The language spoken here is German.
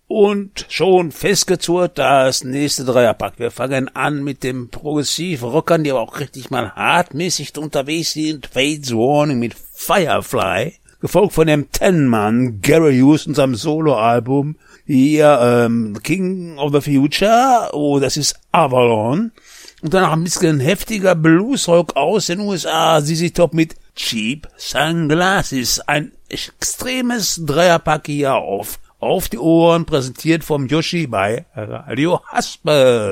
Und schon festgezurrt das nächste Dreierpack. Wir fangen an mit dem Progressiv-Rockern, die aber auch richtig mal hartmäßig unterwegs sind. Fate's Warning mit Firefly. Gefolgt von dem Ten-Mann Gary Hughes und seinem Solo-Album. Hier King of the Future. Oh, das ist Avalon. Und danach ein bisschen heftiger Bluesrock aus den USA. ZZ Top mit Cheap Sunglasses. Ein extremes Dreierpack hier auf die Ohren, präsentiert vom Yoshi bei Radio Haspel.